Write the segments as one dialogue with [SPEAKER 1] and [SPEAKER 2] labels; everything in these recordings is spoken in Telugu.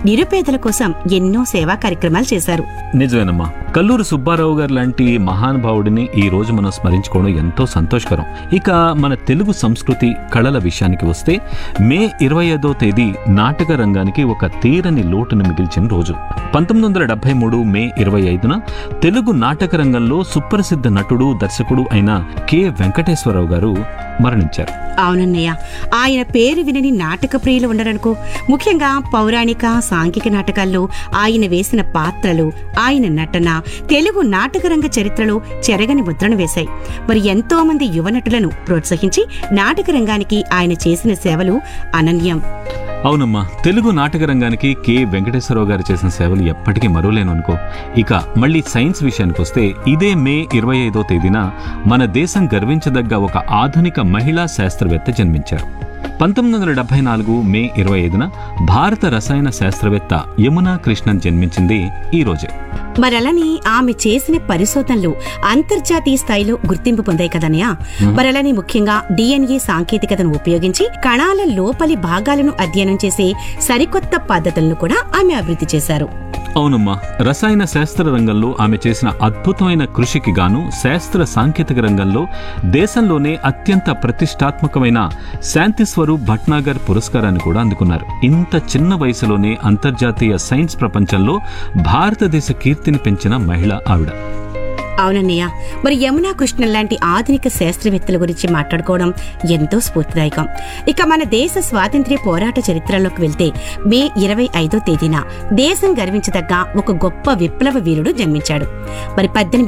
[SPEAKER 1] నిరుపేదల కోసం ఎన్నో సేవా కార్యక్రమాలు చేశారు.
[SPEAKER 2] నిజమేనమ్మా. కల్లూరు సుబ్బారావు గారు లాంటి మహానుభావుడిని ఈ రోజు మనం స్మరించుకోవడం ఎంతో సంతోషకరం. ఇక మన తెలుగు సంస్కృతి కళల విషయానికి వస్తే మే 25వ తేదీ నాటక రంగానికి ఒక తీరని లోటును మిగిల్చిన రోజు. 1973 మే 25న తెలుగు నాటక రంగంలో సుప్రసిద్ధ నటుడు దర్శకుడు అయిన కె వెంకటేశ్వరరావు గారు మరణించారు.
[SPEAKER 1] అవునన్నయ్య, ఆయన పేరు వినని నాటక ప్రియులు ఉండరనుకో. ముఖ్యంగా పౌరాణిక సాంఘిక నాటకాల్లో ఆయన వేసిన పాత్రలు, ఆయన నటన తెలుగు నాటకరంగ చరిత్రలో చెరగని ముద్రను వేశాయి. మరి ఎంతో మంది యువ నటులను ప్రోత్సహించి నాటక రంగానికి ఆయన చేసిన సేవలు అనన్యం.
[SPEAKER 2] అవునమ్మా, తెలుగు నాటక రంగానికి కె వెంకటేశ్వరరావు గారు చేసిన సేవలు ఎప్పటికీ మరువలేను అనుకో. ఇక మళ్ళీ సైన్స్ విషయానికి వస్తే ఇదే మే 25వ తేదీన మన దేశం గర్వించదగ్గ ఒక ఆధునిక మహిళా శాస్త్రవేత్త జన్మించారు. 1974 మే 25న భారత రసాయన శాస్త్రవేత్త యమునా కృష్ణన్ జన్మించింది ఈ రోజే.
[SPEAKER 1] మరలని ఆమె చేసిన పరిశోధనలు అంతర్జాతీయ స్థాయిలో గుర్తింపు పొందాయి కదనయా. మరలని ముఖ్యంగా DNA సాంకేతికతను ఉపయోగించి కణాల లోపలి భాగాలను అధ్యయనం చేసే సరికొత్త పద్ధతులను కూడా ఆమె అభివృద్ధి చేశారు.
[SPEAKER 2] అవునమ్మా, రసాయన శాస్త్ర రంగంలో ఆమె చేసిన అద్భుతమైన కృషికి గాను శాస్త్ర సాంకేతిక రంగంలో దేశంలోనే అత్యంత ప్రతిష్టాత్మకమైన శాంతి స్వరూప్ భట్నాగర్ పురస్కారాన్ని కూడా అందుకున్నారు. ఇంత చిన్న వయసులోనే అంతర్జాతీయ సైన్స్ ప్రపంచంలో భారతదేశ కీర్తిని పెంచిన మహిళ ఆవిడ.
[SPEAKER 1] అవునన్నయ్య, మరి యమునా కృష్ణన్ లాంటి ఆధునిక శాస్త్రవేత్తల గురించి మాట్లాడుకోవడం ఎంతో స్ఫూర్తిదాయకం. ఇక మన దేశ స్వాతంత్ర్య పోరాట చరిత్రలోకి వెళ్తే మే 25వ తేదీన దేశం గర్వించదగ్గ ఒక గొప్ప విప్లవ వీరుడు జన్మించాడు. మరి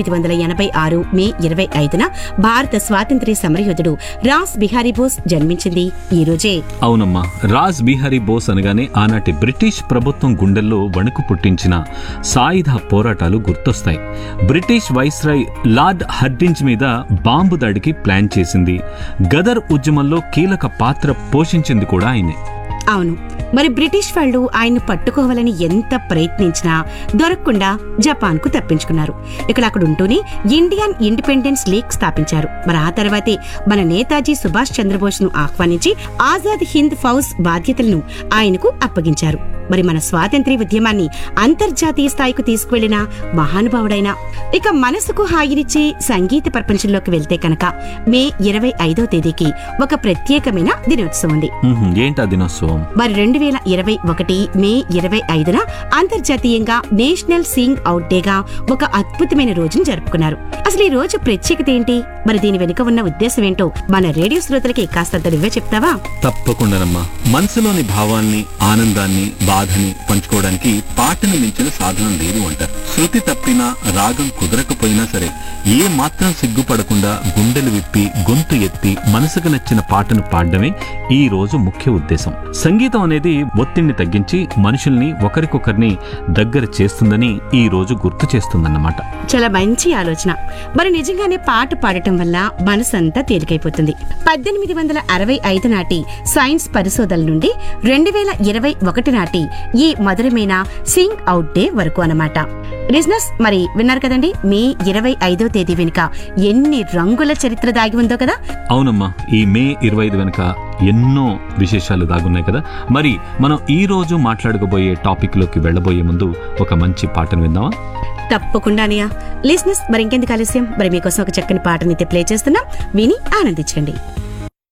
[SPEAKER 1] 1886 మే 25న భారత స్వాతంత్ర్య సమరయోధుడు రాస్ బిహారీ బోస్ జన్మించింది ఈ రోజే.
[SPEAKER 2] అవునమ్మా, రాస్ బిహారీ బోస్ అనగానే ఆనాటి బ్రిటిష్ ప్రభుత్వం గుండెల్లో వణుకు పుట్టించిన సాయుధ పోరాటాలు గుర్తొస్తాయి. బ్రిటిష్ వైస్రాయ్ లార్డ్ హర్డింజ్ మీద బాంబు దాడికి ప్లాన్ చేసింది. గదర్ ఉద్యమంలో కీలక పాత్ర పోషించింది కూడా ఆయనే.
[SPEAKER 1] అవును, మరి బ్రిటిష్ వాళ్ళు ఆయన్ను పట్టుకోవాలని ఎంత ప్రయత్నించినా దొరకకుండా జపాన్ కు తప్పించుకున్నారు. ఇక్కడ అక్కడ ఉంటూనే ఇండియన్ ఇండిపెండెన్స్ లీగ్ స్థాపించారు. మరి ఆ తర్వాతే మన నేతాజీ సుభాష్ చంద్రబోస్ ను ఆహ్వానించి ఆజాద్ హింద్ ఫౌజ్ బాధ్యతలను ఆయనకు అప్పగించారు. మరి మన స్వాతంత్ర్య ఉద్యమాన్ని అంతర్జాతీయ స్థాయికి తీసుకువెళ్లిన మహానుభావుడైన. ఇక మనసుకు హాయినిచ్చే సంగీత ప్రపంచంలోకి వెళ్తే కనుక మే 25వ తేదీకి ఒక ప్రత్యేకమైన దినోత్సవం ఉంది.
[SPEAKER 2] ఏంటా దినోత్సవం?
[SPEAKER 1] మరి 2021 మే 25న అంతర్జాతీయంగా నేషనల్ సింగ్ అవుట్ డేగా ఒక అద్భుతమైన రోజును జరుపుకున్నారు. అసలు ఈ రోజు ప్రత్యేకత ఏంటి, మరి దీని వెనుక ఉన్న ఉద్దేశం ఏంటో మన రేడియో శ్రోతలకి కాస్తంత నువ్వే చెప్తావా?
[SPEAKER 2] తప్పకుండానమ్మా. మనసులోని భావాల్ని, ఆనందాన్ని, బాధని పంచుకోవడానికి పాటను మించిన సాధనం లేదు అంటారు. శృతి తప్పినా, రాగం కుదరకపోయినా సరే ఏ మాత్రం సిగ్గుపడకుండా గుండెలు విప్పి గొంతు ఎత్తి మనసుకు నచ్చిన పాటను పాడడమే ఈ రోజు ముఖ్య ఉద్దేశం. సంగీతం అనేది ఒత్తిడిని తగ్గించి మనుషుల్ని ఒకరికొకరిని దగ్గర చేస్తుందని ఈ రోజు గుర్తు చేస్తుందన్నమాట.
[SPEAKER 1] చాలా మంచి ఆలోచన. మరి నిజంగానే పాట పాడటం వల్ల మనసంతా తేలికైపోతుంది. 1865 నాటి సైన్స్ పరిశోధనల నుండి 2021 నాటి ఈ మధురమైన సింగ్ అవుట్ డే వరకు అన్నమాట. లిజనర్స్, మరి విన్నారు కదండి, మే 25వ తేదీ వెనుక ఎన్ని రంగుల చరిత్ర దాగి ఉందో కదా.
[SPEAKER 2] అవునమ్మా, ఈ మే 25 వెనుక ఎన్నో విశేషాలు దాగున్నాయి కదా. మరి మనం ఈ రోజు మాట్లాడుకోబోయే టాపిక్ లోకి వెళ్లబోయే ముందు ఒక మంచి పాటను విందామా?
[SPEAKER 1] తప్పకుండానయ్యా. లిజనర్స్, మరి ఇంకెందుకు ఆలస్యం, మరి మీకోసం ఒక చక్కని పాటనైతే ప్లే చేస్తున్నాం, విని ఆనందించండి.